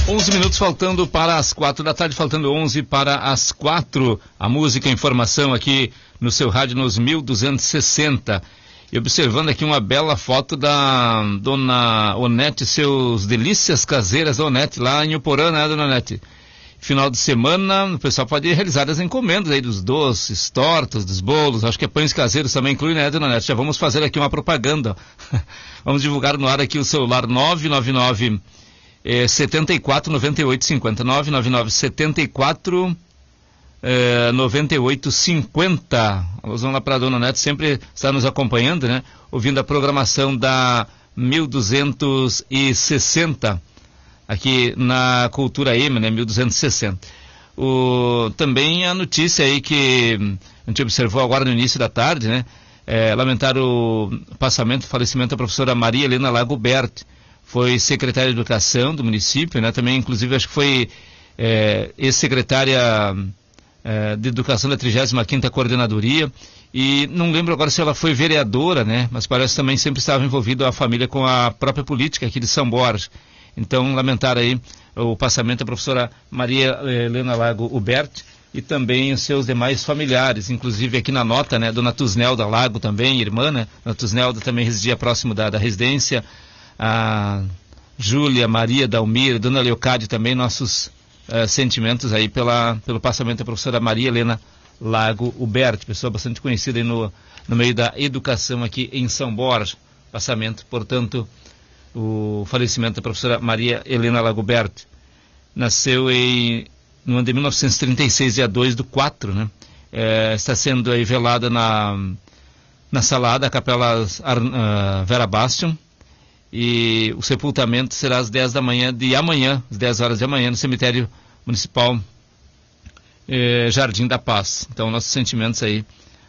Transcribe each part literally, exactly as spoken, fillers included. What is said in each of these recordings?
onze minutos faltando para as quatro da tarde, faltando onze para as quatro. A música e a informação aqui no seu rádio nos mil duzentos e sessenta. E observando aqui uma bela foto da dona Onete, seus delícias caseiras da Onete, lá em Uporã, né, dona Onete? Final de semana, o pessoal pode realizar as encomendas aí dos doces, tortas, dos bolos, acho que é pães caseiros também inclui, né, dona Onete? Já vamos fazer aqui uma propaganda. Vamos divulgar no ar aqui o celular nove nove nove É, setenta e quatro, noventa e oito, cinquenta, nove nove nove, setenta e quatro, é, noventa e oito, cinquenta. Vamos lá para a dona Nete, sempre está nos acompanhando, né? Ouvindo a programação da mil duzentos e sessenta, aqui na Cultura M, né? mil duzentos e sessenta. O, também a notícia aí que a gente observou agora no início da tarde, né? É, lamentar o passamento, o falecimento da professora Maria Helena Lago Berti. Foi secretária de Educação do município, né? Também, inclusive, acho que foi é, ex-secretária é, de Educação da trigésima quinta Coordenadoria, e não lembro agora se ela foi vereadora, né? Mas parece que também sempre estava envolvida a família com a própria política aqui de São Borja. Então, lamentar aí o passamento da professora Maria Helena Lago Uberti e também os seus demais familiares, inclusive aqui na nota, né? Dona Tusnelda Lago também, irmã, né? Dona Tusnelda também residia próximo da, da residência. A Júlia, Maria, Dalmir, Dona Leocádio também, nossos uh, sentimentos aí pela, pelo passamento da professora Maria Helena Lago Uberti, pessoa bastante conhecida aí no, no meio da educação aqui em São Borja. Passamento, portanto, o falecimento da professora Maria Helena Lago Uberti. Nasceu em, no ano de mil novecentos e trinta e seis, dia dois do quatro, né? É, está sendo aí velada na, na Sala da Capela uh, Vera Bastion. E o sepultamento será às dez da manhã de amanhã, às dez horas de amanhã, no cemitério municipal eh, Jardim da Paz. Então, nossos sentimentos aí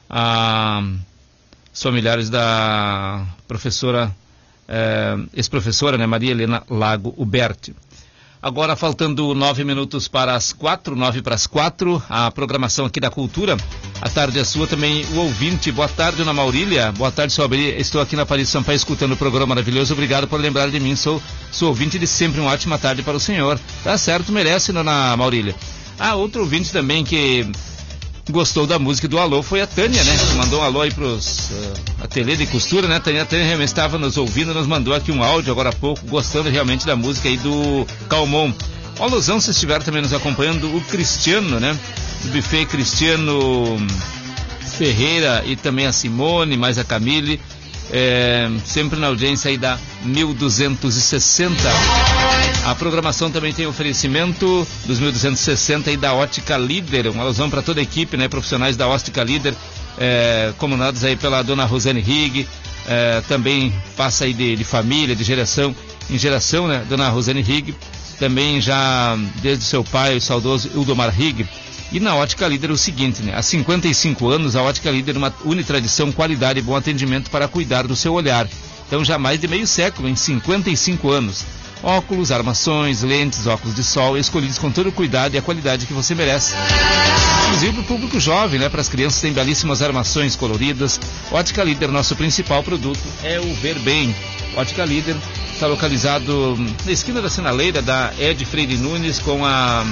aos familiares da professora, eh, ex-professora, né, Maria Helena Lago Uberti. Agora, faltando nove minutos para as quatro, nove para as quatro, a programação aqui da Cultura. A tarde é sua também, o ouvinte. Boa tarde, Dona Maurília. Boa tarde, seu Abri. Estou aqui na Paris Sampaio escutando o programa maravilhoso. Obrigado por lembrar de mim. Sou, sou ouvinte de sempre. Uma ótima tarde para o senhor. Tá certo, merece, Dona Maurília. Ah, outro ouvinte também que gostou da música do alô foi a Tânia, né? Mandou um alô aí pros uh, ateliê de costura, né? Tânia, a Tânia realmente estava nos ouvindo, nos mandou aqui um áudio agora há pouco, gostando realmente da música aí do Calmon. Um alusão, se estiver também nos acompanhando, o Cristiano, né? Do buffet Cristiano Ferreira e também a Simone, mais a Camille, é, sempre na audiência aí da mil duzentos e sessenta. A programação também tem oferecimento dos mil duzentos e sessenta e da Ótica Líder, uma alusão para toda a equipe, né? Profissionais da Ótica Líder, é, comandados aí pela dona Rosane Rigg, é, também passa aí de, de família, de geração em geração, né? Dona Rosane Rigg, também já desde seu pai, o saudoso Ildomar Rigg. E na Ótica Líder o seguinte, né? Há cinquenta e cinco anos, a Ótica Líder é uma unitradição, qualidade e bom atendimento para cuidar do seu olhar. Então já mais de meio século, em cinquenta e cinco anos. Óculos, armações, lentes, óculos de sol, escolhidos com todo o cuidado e a qualidade que você merece. Inclusive para o público jovem, né? Para as crianças tem belíssimas armações coloridas. Ótica Líder, nosso principal produto é o Ver Bem. Ótica Líder está localizado na esquina da sinaleira da Ed Freire Nunes com a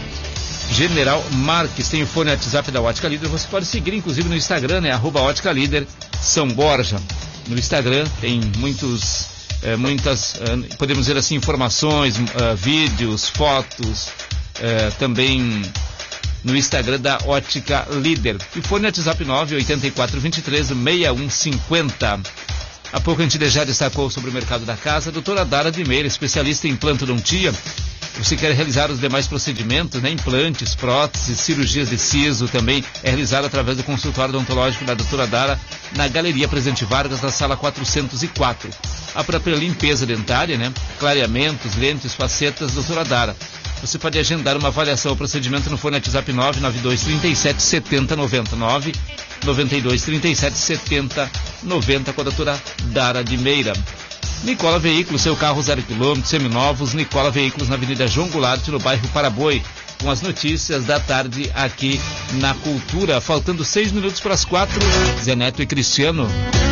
General Marques. Tem o fone WhatsApp da Ótica Líder. Você pode seguir inclusive no Instagram, né? Arroba Ótica Líder São Borja. No Instagram tem muitos... É, muitas, é, podemos dizer assim, informações, é, vídeos, fotos, é, também no Instagram da Ótica Líder. E fone WhatsApp nove oito quatro, dois três, seis um cinco zero. Há pouco a gente já destacou sobre o mercado da casa. A doutora Dara de Meira, especialista em implantodontia. Você quer realizar os demais procedimentos, né? Implantes, próteses, cirurgias de siso, também é realizado através do consultório odontológico da doutora Dara, na Galeria Presidente Vargas, na sala quatrocentos e quatro. A própria limpeza dentária, né? Clareamentos, lentes, facetas, doutora Dara. Você pode agendar uma avaliação ou procedimento no fone WhatsApp nove nove dois, três sete, sete zero nove zero, nove nove dois, três sete, sete zero nove zero, com a doutora Dara de Meira. Nicola Veículos, seu carro zero quilômetro, seminovos. Nicola Veículos, na Avenida João Goulart, no bairro Paraboi. Com as notícias da tarde aqui na Cultura. Faltando seis minutos para as quatro. Zé Neto e Cristiano.